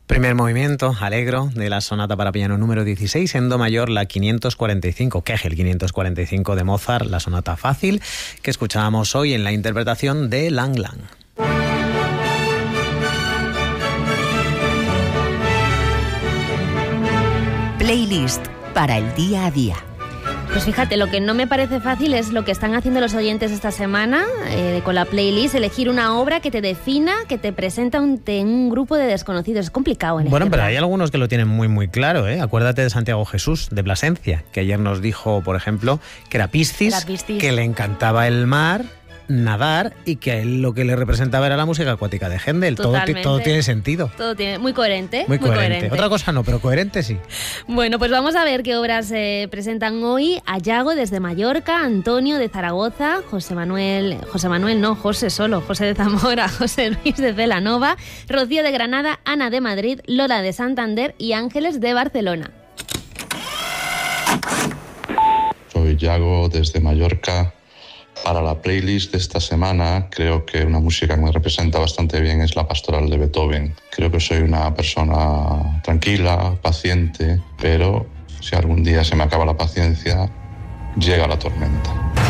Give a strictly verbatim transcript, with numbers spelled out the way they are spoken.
Primer movimiento, Allegro, de la sonata para piano número dieciséis, en do mayor, la quinientos cuarenta y cinco, Kegel quinientos cuarenta y cinco de Mozart, la sonata fácil, que escuchábamos hoy en la interpretación de Lang Lang. Playlist para el día a día. Pues fíjate, lo que no me parece fácil es lo que están haciendo los oyentes esta semana eh, con la playlist, elegir una obra que te defina, que te presenta un, te, un grupo de desconocidos. Es complicado elegirla. Bueno, pero hay algunos que lo tienen muy muy claro, ¿eh? Acuérdate de Santiago Jesús, de Plasencia, que ayer nos dijo, por ejemplo, que era Piscis, Era Piscis. que le encantaba el mar, nadar, y que a él lo que le representaba era la música acuática de Händel. Todo, todo tiene sentido. Todo tiene, muy coherente. Muy, muy coherente. coherente. Otra cosa no, pero coherente sí. Bueno, pues vamos a ver qué obras se presentan hoy. Ayago desde Mallorca, Antonio de Zaragoza, José Manuel, José Manuel no, José solo, José de Zamora, José Luis de Celanova, Rocío de Granada, Ana de Madrid, Lola de Santander y Ángeles de Barcelona. Soy Yago desde Mallorca. Para la playlist de esta semana, creo que una música que me representa bastante bien es la Pastoral de Beethoven. Creo que soy una persona tranquila, paciente, pero si algún día se me acaba la paciencia, llega la tormenta.